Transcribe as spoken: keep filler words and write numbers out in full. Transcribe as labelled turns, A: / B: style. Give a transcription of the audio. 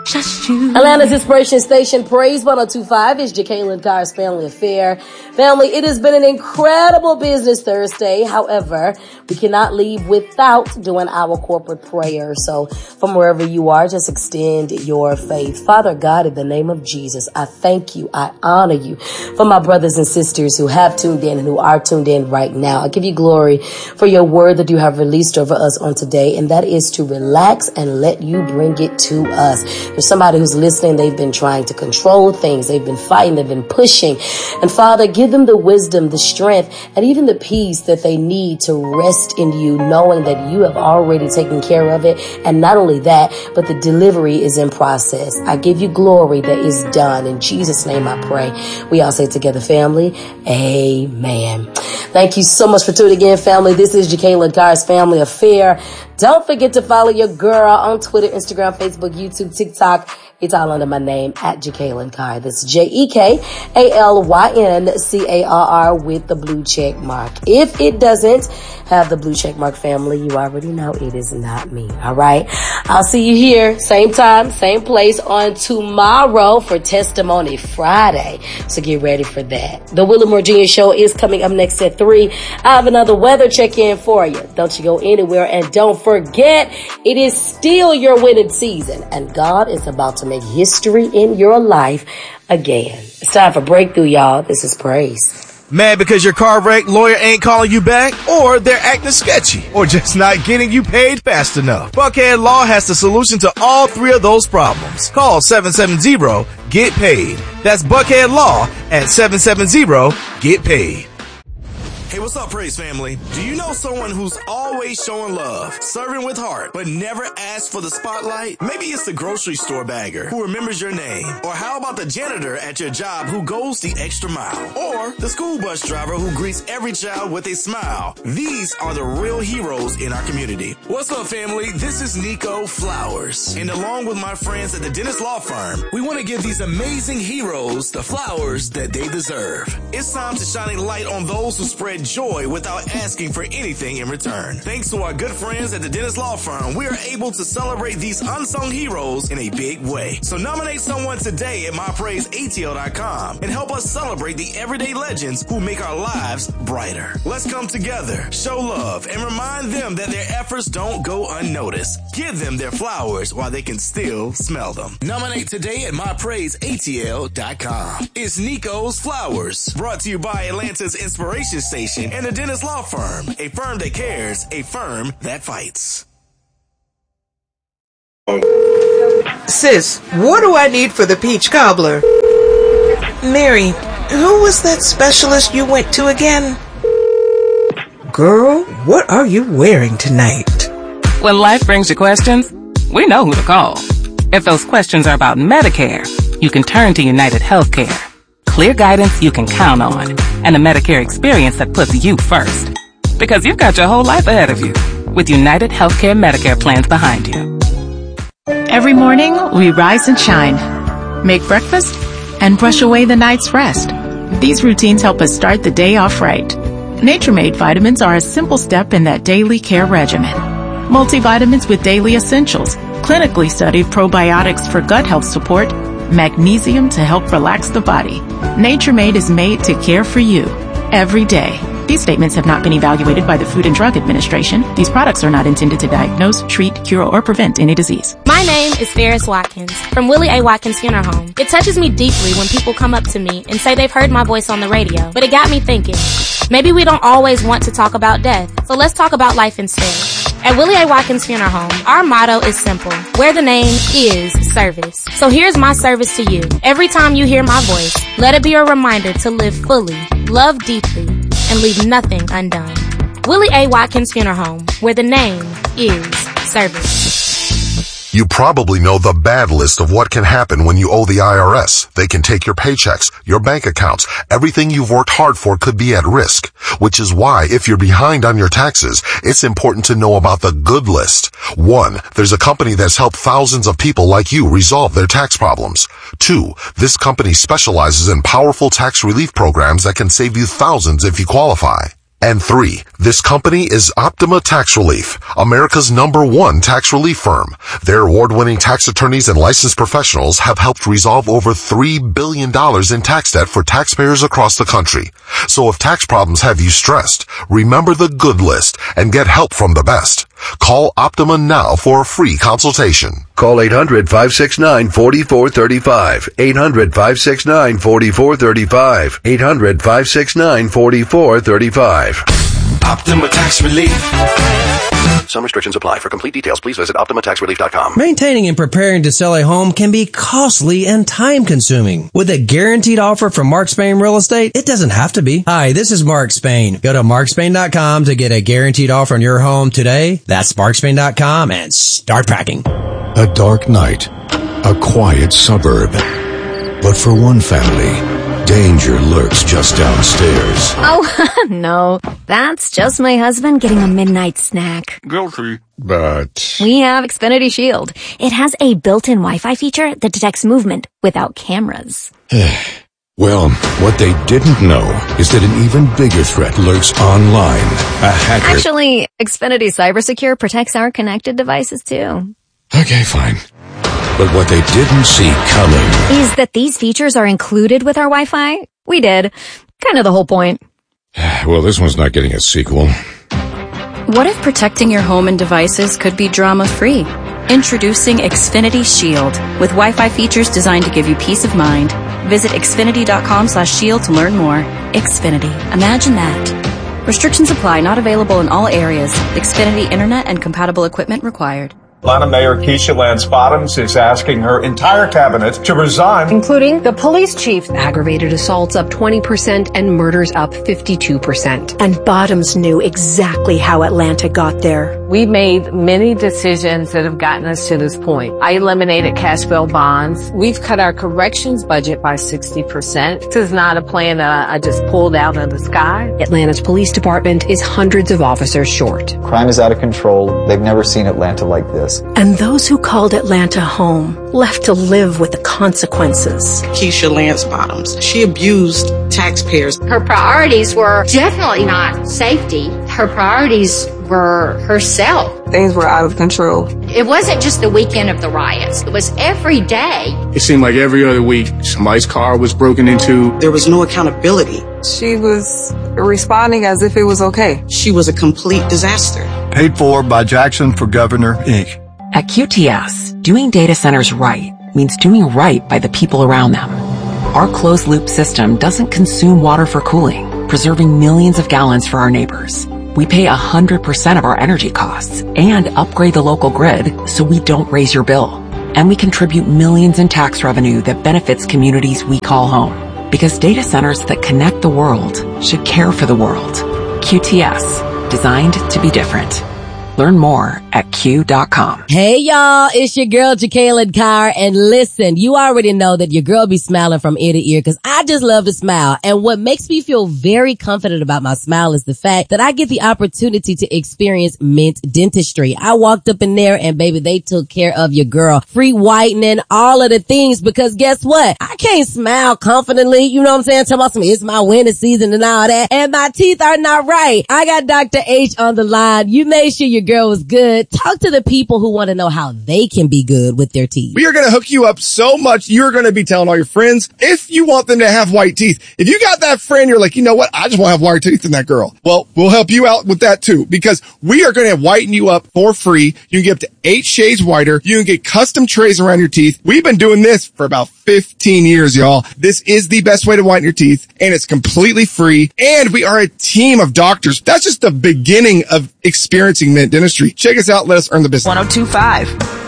A: Just you.
B: Atlanta's Inspiration Station, Praise one oh two point five is Jacqueline Carr's Family Affair. Family, it has been an incredible business Thursday. However, we cannot leave without doing our corporate prayer. So from wherever you are, just extend your faith. Father God, in the name of Jesus, I thank you. I honor you for my brothers and sisters who have tuned in and who are tuned in right now. I give you glory for your word that you have released over us on today, and that is to relax and let you bring it to us. There's somebody who's listening. They've been trying to control things. They've been fighting. They've been pushing. And Father, give them the wisdom, the strength, and even the peace that they need to rest in you, knowing that you have already taken care of it. And not only that, but the delivery is in process. I give you glory that is done. In Jesus' name I pray. We all say together, family, amen. Thank you so much for tuning in, family. This is Jacqueline Carr's Family Affair. Don't forget to follow your girl on Twitter, Instagram, Facebook, YouTube, TikTok. It's all under my name, at Jacqueline Carr. That's J E K A L Y N C A R R with the blue check mark. If it doesn't have the blue check mark, family, you already know it is not me. All right. I'll see you here, same time, same place on tomorrow for Testimony Friday. So get ready for that. The Willie Moore Junior Show is coming up next at three. I have another weather check-in for you. Don't you go anywhere, and don't forget, it is still your winning season, and God is about to make history in your life again. It's time for Breakthrough, y'all. This is Praise.
C: Mad because your car wrecked, lawyer ain't calling you back, or they're acting sketchy, or just not getting you paid fast enough. Buckhead Law has the solution to all three of those problems. Call seven seven zero, get paid. That's Buckhead Law at seven seven zero, get paid. Hey, what's up, Praise family? Do you know someone who's always showing love, serving with heart, but never asks for the spotlight? Maybe it's the grocery store bagger who remembers your name. Or how about the janitor at your job who goes the extra mile? Or the school bus driver who greets every child with a smile. These are the real heroes in our community. What's up, family? This is Nico Flowers. And along with my friends at the Dennis Law Firm, we want to give these amazing heroes the flowers that they deserve. It's time to shine a light on those who spread joy without asking for anything in return. Thanks to our good friends at the Dennis Law Firm, we are able to celebrate these unsung heroes in a big way. So nominate someone today at my praise A T L dot com and help us celebrate the everyday legends who make our lives brighter. Let's come together, show love, and remind them that their efforts don't go unnoticed. Give them their flowers while they can still smell them. Nominate today at my praise A T L dot com. It's Nico's Flowers, brought to you by Atlanta's Inspiration Station and the Dennis Law Firm, a firm that cares, a firm that fights.
D: Sis, what do I need for the peach cobbler? Mary, who was that specialist you went to again? Girl, what are you wearing tonight?
E: When life brings you questions, we know who to call. If those questions are about Medicare, you can turn to United Healthcare. Clear guidance you can count on, and a Medicare experience that puts you first. Because you've got your whole life ahead of you, with United Healthcare Medicare plans behind you.
F: Every morning, we rise and shine, make breakfast, and brush away the night's rest. These routines help us start the day off right. Nature-Made vitamins are a simple step in that daily care regimen. Multivitamins with daily essentials, clinically studied probiotics for gut health support, magnesium to help relax the body. Nature-Made is made to care for you every day. These statements have not been evaluated by the Food and Drug Administration. These products are not intended to diagnose, treat, cure, or prevent any disease.
G: My name is Ferris Watkins from Willie A. Watkins Funeral Home. It touches me deeply when people come up to me and say they've heard my voice on the radio, but it got me thinking, maybe we don't always want to talk about death, so let's talk about life instead. At Willie A. Watkins Funeral Home, our motto is simple, where the name is service. So here's my service to you. Every time you hear my voice, let it be a reminder to live fully, love deeply, and leave nothing undone. Willie A. Watkins Funeral Home, where the name is service.
H: You probably know the bad list of what can happen when you owe the I R S. They can take your paychecks, your bank accounts, everything you've worked hard for could be at risk. Which is why, if you're behind on your taxes, it's important to know about the good list. One, there's a company that's helped thousands of people like you resolve their tax problems. Two, this company specializes in powerful tax relief programs that can save you thousands if you qualify. And three, this company is Optima Tax Relief, America's number one tax relief firm. Their award-winning tax attorneys and licensed professionals have helped resolve over three billion dollars in tax debt for taxpayers across the country. So if tax problems have you stressed, remember the good list and get help from the best. Call Optima now for a free consultation.
A: Call eight hundred, five six nine, four four three five. eight hundred, five six nine, four four three five. eight hundred, five six nine, four four three five.
I: Optima Tax Relief.
A: Some restrictions apply. For complete details, please visit optima tax relief dot com.
J: Maintaining and preparing to sell a home can be costly and time-consuming. With a guaranteed offer from Mark Spain Real Estate, it doesn't have to be. Hi, this is Mark Spain. Go to mark spain dot com to get a guaranteed offer on your home today. That's mark spain dot com and start packing.
K: A dark night, a quiet suburb. But for one family, danger lurks just downstairs.
L: Oh, no. That's just my husband getting a midnight snack.
K: Guilty. But
L: We have Xfinity Shield. It has a built-in Wi-Fi feature that detects movement without cameras.
K: well, what they didn't know is that an even bigger threat lurks online. A hacker.
L: Actually, Xfinity CyberSecure protects our connected devices too.
K: Okay, fine. But what they didn't see coming
L: is that these features are included with our Wi-Fi. We did. Kind of the whole point.
K: Well, this one's not getting a sequel.
M: What if protecting your home and devices could be drama-free? Introducing Xfinity Shield with Wi-Fi features designed to give you peace of mind. Visit xfinity dot com slash shield to learn more. Xfinity. Imagine that. Restrictions apply. Not available in all areas. Xfinity Internet and compatible equipment required.
N: Atlanta Mayor Keisha Lance Bottoms is asking her entire cabinet to resign.
O: Including the police chief. Aggravated assaults up twenty percent and murders up fifty-two percent. And Bottoms knew exactly how Atlanta got there.
P: We made many decisions that have gotten us to this point. I eliminated cash bail bonds. We've cut our corrections budget by sixty percent. This is not a plan that I just pulled out of the sky.
O: Atlanta's police department is hundreds of officers short.
Q: Crime is out of control. They've never seen Atlanta like this.
O: And those who called Atlanta home left to live with the consequences.
R: Keisha Lance Bottoms. She abused taxpayers.
S: Her priorities were definitely not safety. Her priorities were herself.
T: Things were out of control.
S: It wasn't just the weekend of the riots. It was every day.
U: It seemed like every other week somebody's car was broken into.
R: There was no accountability.
T: She was responding as if it was okay.
R: She was a complete disaster.
V: Paid for by Jackson for Governor, Incorporated.
W: At Q T S, doing data centers right means doing right by the people around them. Our closed-loop system doesn't consume water for cooling, preserving millions of gallons for our neighbors. We pay one hundred percent of our energy costs and upgrade the local grid so we don't raise your bill. And we contribute millions in tax revenue that benefits communities we call home. Because data centers that connect the world should care for the world. Q T S, designed to be different. Learn more at Q dot com.
B: Hey y'all, it's your girl Jacqueline Carr, and listen, you already know that your girl be smiling from ear to ear because I just love to smile. And what makes me feel very confident about my smile is the fact that I get the opportunity to experience Mint Dentistry. I walked up in there and baby, they took care of your girl. Free whitening, all of the things, because guess what? I can't smile confidently, you know what I'm saying? Tell me it's my winter season and all that, and my teeth are not right. I got Doctor H on the line. You made sure your girl was good. Talk to the people who want to know how they can be good with their teeth.
X: We are going to hook you up so much, you're going to be telling all your friends if you want them to have white teeth. If you got that friend, you're like, you know what? I just want to have white teeth in that girl. Well, we'll help you out with that too, because we are going to whiten you up for free. You can get up to eight shades whiter. You can get custom trays around your teeth. We've been doing this for about fifteen years, y'all. This is the best way to whiten your teeth, and it's completely free. And we are a team of doctors. That's just the beginning of experiencing Mint Dentistry. Check us out. Let us earn the business.
F: one oh two point five